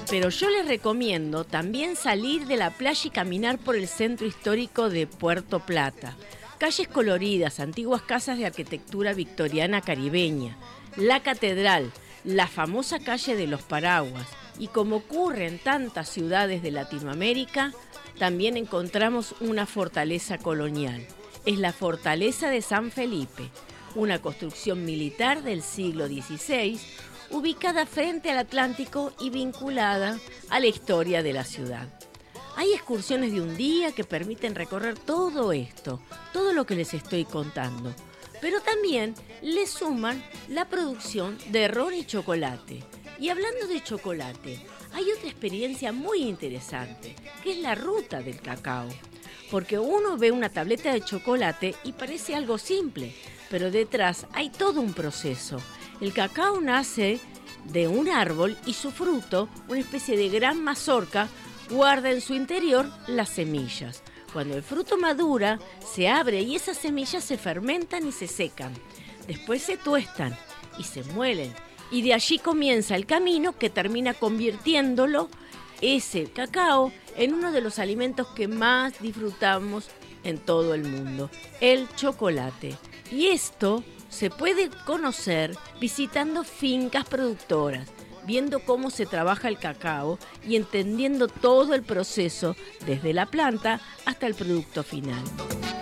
Pero yo les recomiendo también salir de la playa y caminar por el centro histórico de Puerto Plata. Calles coloridas, antiguas casas de arquitectura victoriana caribeña, la catedral, la famosa calle de los Paraguas. Y como ocurre en tantas ciudades de Latinoamérica, también encontramos una fortaleza colonial. Es la Fortaleza de San Felipe, una construcción militar del siglo XVI, ubicada frente al Atlántico y vinculada a la historia de la ciudad. Hay excursiones de un día que permiten recorrer todo esto, todo lo que les estoy contando, pero también le suman la producción de ron y chocolate. Y hablando de chocolate, hay otra experiencia muy interesante, que es la ruta del cacao. Porque uno ve una tableta de chocolate y parece algo simple, pero detrás hay todo un proceso. El cacao nace de un árbol y su fruto, una especie de gran mazorca, guarda en su interior las semillas. Cuando el fruto madura, se abre y esas semillas se fermentan y se secan. Después se tuestan y se muelen. Y de allí comienza el camino que termina convirtiéndolo, ese cacao, en uno de los alimentos que más disfrutamos en todo el mundo, el chocolate. Y esto se puede conocer visitando fincas productoras, viendo cómo se trabaja el cacao y entendiendo todo el proceso desde la planta hasta el producto final.